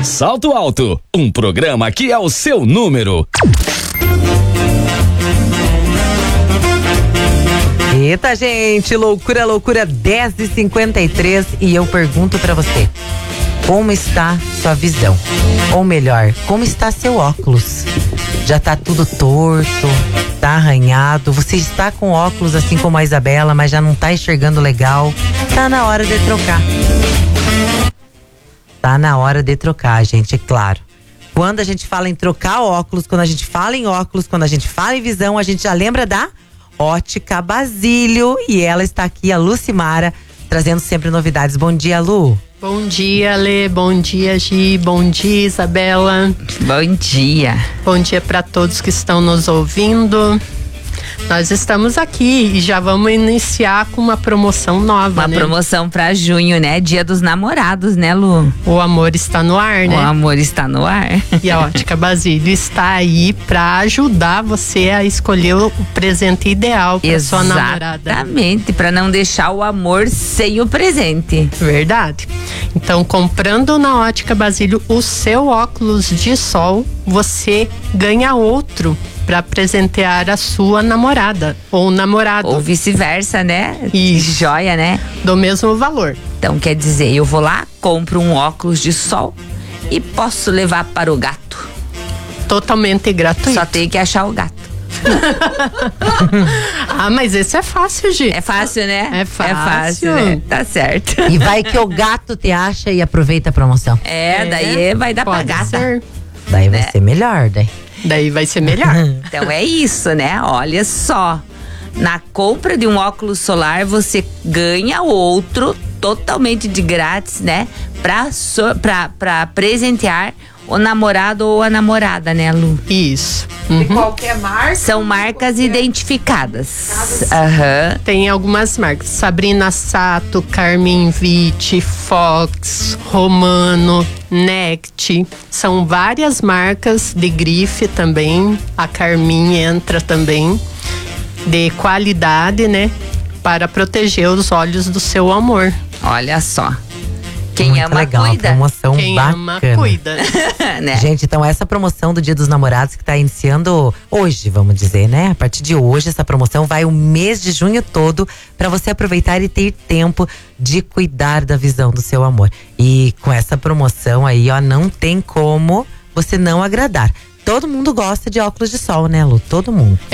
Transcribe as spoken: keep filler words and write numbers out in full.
Salto Alto, um programa que é o seu número. Eita, gente, loucura, loucura, dez e cinquenta e três e eu pergunto pra você, como está sua visão? Ou melhor, como está seu óculos? Já tá tudo torto, tá arranhado, você está com óculos assim como a Isabela, mas já não tá enxergando legal, tá na hora de trocar. Tá na hora de trocar, gente, é claro. Quando a gente fala em trocar óculos, quando a gente fala em óculos, quando a gente fala em visão, a gente já lembra da Ótica Basílio. E ela está aqui, a Lucimara, trazendo sempre novidades. Bom dia, Lu. Bom dia, Lê. Bom dia, Gi. Bom dia, Isabela. Bom dia. Bom dia para todos que estão nos ouvindo. Nós estamos aqui e já vamos iniciar com uma promoção nova, Uma né? promoção pra junho, né? Dia dos namorados, né, Lu? O amor está no ar, né? O amor está no ar. E a Ótica Basílio está aí para ajudar você a escolher o presente ideal para sua namorada. Exatamente, pra não deixar o amor sem o presente. Verdade. Então, comprando na Ótica Basílio o seu óculos de sol, você ganha outro para presentear a sua namorada ou namorado. Ou vice-versa, né? Isso. Joia, né? Do mesmo valor. Então, quer dizer, eu vou lá, compro um óculos de sol e posso levar para o gato. Totalmente gratuito. Só tem que achar o gato. Ah, mas esse é fácil, Gi. É fácil, né? É fácil. É fácil, né? Tá certo. E vai que o gato te acha e aproveita a promoção. É, É, daí vai dar pra Pode gata. ser. Daí vai Né? ser melhor, daí. Daí vai ser melhor. Então é isso, né? Olha só. Na compra de um óculos solar, você ganha outro totalmente de grátis, né? Pra, so, pra, pra presentear o namorado ou a namorada, né, Lu? Isso. De Uhum. qualquer marca. São marcas identificadas. Aham. Tem algumas marcas: Sabrina Sato, Carmin Vitti, Fox, Romano, Nect. São várias marcas de grife também. A Carmin entra também. De qualidade, né? Para proteger os olhos do seu amor. Olha só. Quem Muito ama, legal, cuida. uma promoção Quem bacana. ama, cuida. Né? Gente, então essa promoção do Dia dos Namorados que tá iniciando hoje, vamos dizer, né? A partir de hoje, essa promoção vai o mês de junho todo para você aproveitar e ter tempo de cuidar da visão do seu amor. E com essa promoção aí, ó, não tem como você não agradar. Todo mundo gosta de óculos de sol, né, Lu? Todo mundo.